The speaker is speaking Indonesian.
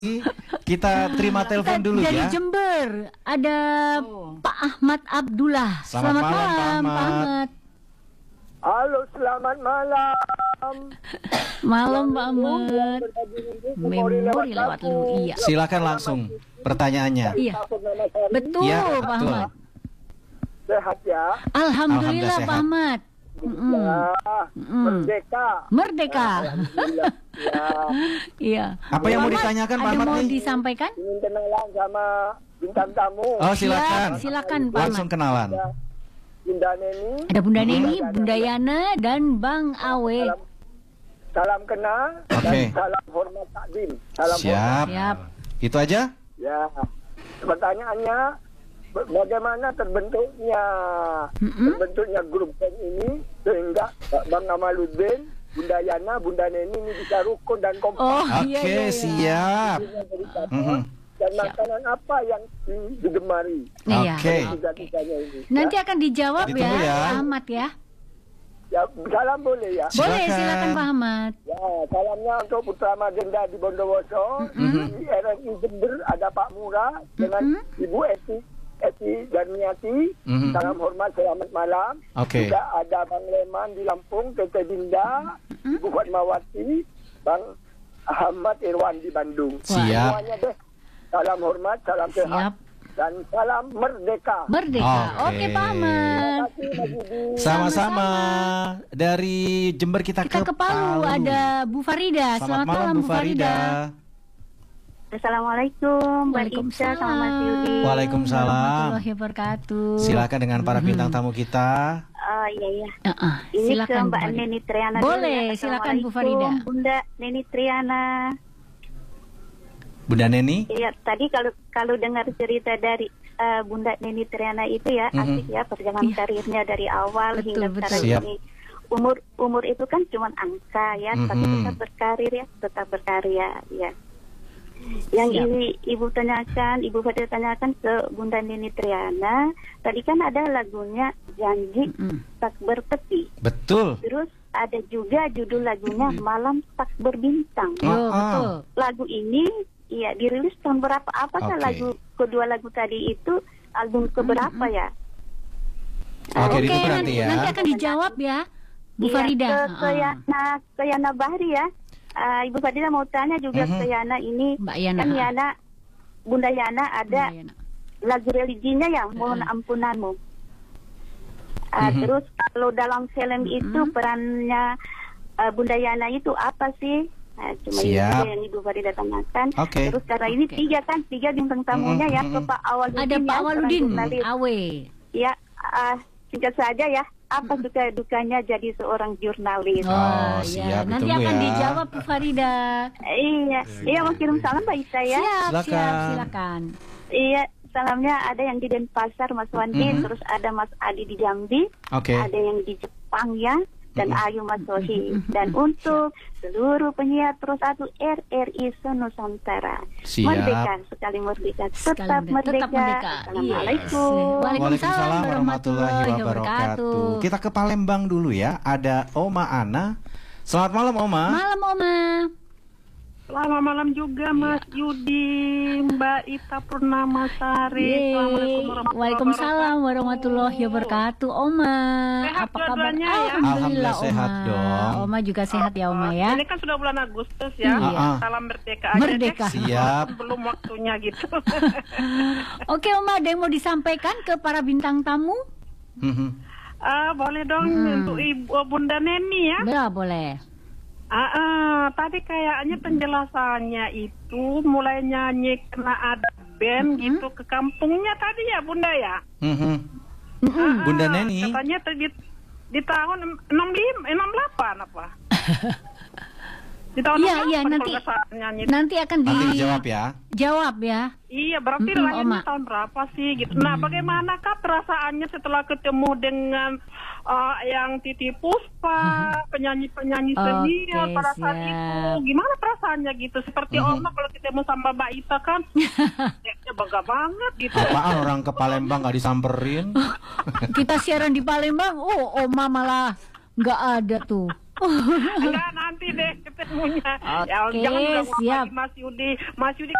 Kita terima telepon dulu dari ya. Jember ada Pak Ahmad Abdullah. Selamat malam, Pak Pak Ahmad. Ahmad. Halo, selamat malam. Malam Pak Ahmad. Memori lewat lu. Iya. Silakan langsung pertanyaannya. Iya. Betul Iya, Pak betul. Ahmad. Sehat ya. Alhamdulillah Alhamdulillah Pak sehat. Ahmad. Ya, merdeka. Merdeka. Alhamdulillah. Ya, Iya. Apa yang mau ditanyakan Pak Ada Ahmad mau nih? disampaikan? ingin kenalan sama bintang tamu. Oh, silakan. Silakan Pak Langsung Ahmad. kenalan. Ya, Bunda Neni. Ada Bunda Neni, Bunda Yana, dan Bang Awe. Salam kenal Oke. dan salam hormat takdim. Salam Siap. Siap. Itu aja? Ya. Pertanyaannya, bagaimana terbentuknya grup band ini sehingga Bang Amaluddin, Bunda Yana, Bunda Neni ini bisa rukun dan kompak. Oh, Oke, iya, iya, iya. siap. Mhm. Dan makanan apa yang digemari? Iya. Oke. Tiga-tiganya ini. Nanti akan dijawab ya, Ditunggu ya. Pak Ahmad ya. Ya, salam boleh ya. Boleh, Silakan. silakan Pak Ahmad. Ya, salamnya untuk Putra Magenda di Bondowoso, di RRI Jember ada Pak Murah dengan Ibu Eti Darmiati. Mhm. Salam hormat, selamat malam. Oke. Juga ada Bang Leman di Lampung, Tete Dinda, Ibu Fatmawati, Bang Ahmad Irwan di Bandung. Siap. Semuanya deh. Salam hormat, salam Siap. sehat, dan salam merdeka. Merdeka. Oke. Oke, Pak Ahmad. Terima kasih, Mas Yudi. Sama-sama. Dari Jember kita Kita ke Palu ada Bu Farida. Selamat malam Bu Farida. Assalamualaikum, Mbak Ica sama Mas Yudi. Waalaikumsalam. Warahmatullahi wabarakatuh. Silakan dengan para bintang tamu kita. Iya. Ini Silakan ke Bu Mbak Farida. Neni Triana. Boleh, dulu ya. silakan Bu Farida. Assalamualaikum, Bunda Neni Triana. Bunda Neni. Iya, tadi kalau dengar cerita dari Bunda Neni Triana itu ya, asik ya perjalanan karirnya dari awal Betul, hingga betul. sekarang Siap. ini. Umur itu kan cuma angka ya, tapi tetap berkarir ya, tetap berkarya ya. Yang Siap. ini Ibu Fadil tanyakan ke Bunda Neni Triana, tadi kan ada lagunya Janji Tak Berpeti. Betul. Terus ada juga judul lagunya Malam Tak Berbintang. Yo, betul. Lagu ini iya dirilis tahun berapa? Apakah Oke. kedua lagu tadi itu album keberapa ya? Oke, Oke, itu berarti ya. nanti akan dijawab ya, Bu Iya, Farida. ke Yana Bahri ya. Ibu Farida mau tanya juga ke Yana ini. Mbak Yana. Kan Yana, Bunda Yana ada Bunda Yana. lagu religinya yang Mohon Ampunanmu. Terus kalau dalam film itu perannya Bunda Yana itu apa sih? Cuma itu Siap. yang Ibu Farida tanyakan. Oke. Terus karena ini tiga bintang tamunya ya, ke Pak Awaludin. Ada Pak ya, Awaludin, seorang jurnalis. Awe. Ya, singkat saja ya. Apa suka dukanya jadi seorang jurnalis? Oh, iya. siap, Nanti ditunggu akan ya. dijawab Bu Farida. Iya mau kirim salam Mbak Isa ya. Siap, Silakan. silakan. Iya, salamnya ada yang di Denpasar Mas Wandi, terus ada Mas Adi di Jambi, Oke. ada yang di Jepang ya, dan Ayu Mas Sohi. Dan untuk seluruh penyiar Pro 1 RRI Nusantara. Siap. Merdeka, sekali merdeka, tetap merdeka. Assalamualaikum. Waalaikumsalam warahmatullahi wabarakatuh. Kita ke Palembang dulu ya. Ada Oma Ana. Selamat malam Oma. Malam Oma. Selamat malam juga Mas Yudi, Mbak Ita Purnamasari. Assalamualaikum Waalaikumsalam warahmatullahi wabarakatuh. Oma, Sehat apa kabar? dua-duanya ya? Alhamdulillah Alhamdulillah Oma. sehat dong. Oma juga sehat ya Oma ya. Ini kan sudah bulan Agustus ya. Iya. Salam merdeka aja Merdeka. deh. Siap. Belum waktunya gitu. Oke Oma, ada yang mau disampaikan ke para bintang tamu? Mhm. Boleh dong untuk Ibu Bunda Neni ya. Boleh. Tadi kayaknya penjelasannya itu mulai nyanyi karena ada band gitu ke kampungnya tadi ya Bunda ya. Mhm. Bunda Neni. Katanya di tahun 68 apa? Di tahun Iya, 68 nanti kalau nggak salah nyanyi. nanti akan Nanti dijawab ya. dijawab ya. Iya, berarti Oma. lahirnya tahun berapa sih gitu. Nah, bagaimanakah perasaannya setelah ketemu dengan yang Titi Puspa, penyanyi-penyanyi senior Oke, pada saat siap. itu? Gimana perasaannya gitu? Seperti Oma kalau ketemu sama Mbak Ita kan, ya bangga banget gitu. Apaan orang ke Palembang nggak disamperin? Kita siaran di Palembang, Oma malah nggak ada tuh. Enggak, nanti deh ketemunya. Oke, Jangan bilang siap. Mas Yudi. Mas Yudi